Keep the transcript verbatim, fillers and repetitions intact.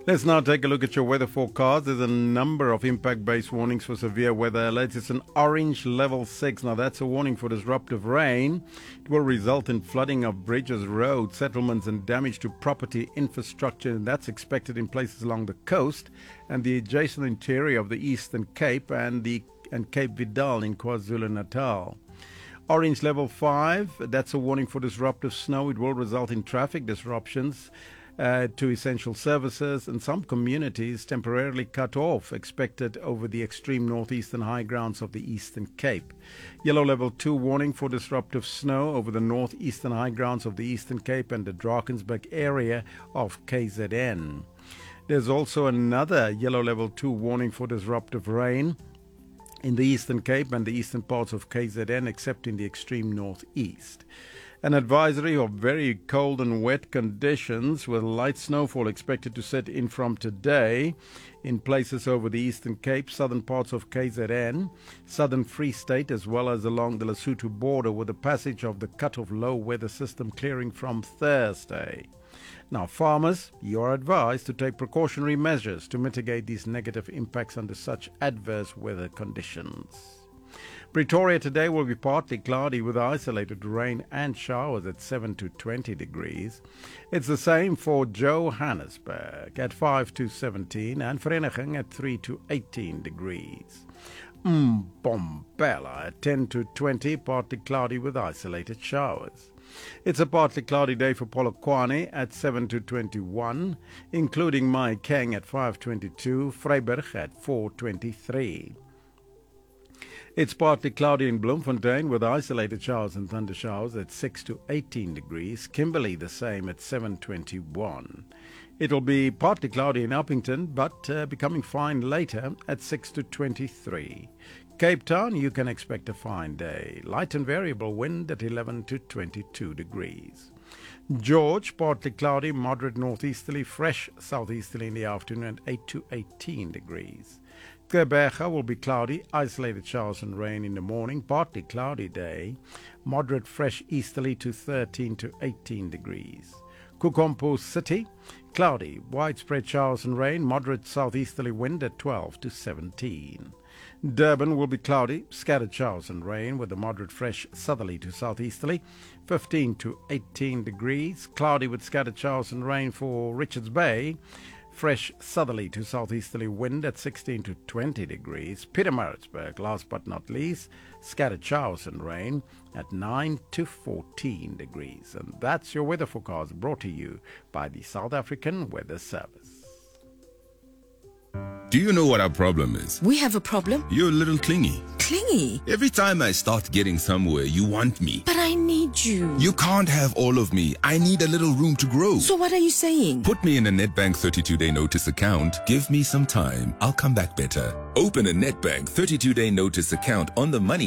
Let's now take a look at your weather forecast. There's a number of impact-based warnings for severe weather alerts. It's an orange level six. Now that's a warning for disruptive rain. It will result in flooding of bridges, roads, settlements and damage to property infrastructure. And that's expected in places along the coast and the adjacent interior of the Eastern Cape and, the, and Cape Vidal in KwaZulu-Natal. Orange level five, that's a warning for disruptive snow. It will result in traffic disruptions Uh, to essential services, and some communities temporarily cut off expected over the extreme northeastern high grounds of the Eastern Cape. Yellow level two warning for disruptive snow over the northeastern high grounds of the Eastern Cape and the Drakensberg area of K Z N. There's also another yellow level two warning for disruptive rain in the Eastern Cape and the eastern parts of K Z N, except in the extreme northeast. An advisory of very cold and wet conditions with light snowfall expected to set in from today in places over the Eastern Cape, southern parts of K Z N, southern Free State, as well as along the Lesotho border, with the passage of the cut-off low weather system clearing from Thursday. Now, farmers, you are advised to take precautionary measures to mitigate these negative impacts under such adverse weather conditions. Pretoria today will be partly cloudy with isolated rain and showers at seven to twenty degrees. It's the same for Johannesburg at five to seventeen and Vereeniging at three to eighteen degrees. Mbombela at ten to twenty, partly cloudy with isolated showers. It's a partly cloudy day for Polokwane at seven to twenty-one, including Mahikeng at five twenty-two, Vryburg at four twenty-three. It's partly cloudy in Bloemfontein with isolated showers and thunder showers at six to eighteen degrees. Kimberley the same at seven twenty-one. It'll be partly cloudy in Uppington, but uh, becoming fine later at six to twenty-three. Cape Town, you can expect a fine day. Light and variable wind at eleven to twenty-two degrees. George, partly cloudy, moderate northeasterly, fresh southeasterly in the afternoon at eight to eighteen degrees. Gqeberha will be cloudy, isolated showers and rain in the morning, partly cloudy day, moderate fresh easterly to thirteen to eighteen degrees. Kukompo City, cloudy, widespread showers and rain, moderate southeasterly wind at twelve to seventeen. Durban will be cloudy, scattered showers and rain with a moderate fresh southerly to southeasterly, fifteen to eighteen degrees. Cloudy with scattered showers and rain for Richards Bay, fresh southerly to southeasterly wind at sixteen to twenty degrees. Pietermaritzburg, last but not least, scattered showers and rain at nine to fourteen degrees. And that's your weather forecast brought to you by the South African Weather Service. Do you know what our problem is? We have a problem? You're a little clingy. Clingy? Every time I start getting somewhere, you want me. But I need you. You can't have all of me. I need a little room to grow. So what are you saying? Put me in a Nedbank thirty-two day notice account. Give me some time. I'll come back better. Open a Nedbank thirty-two day notice account on the money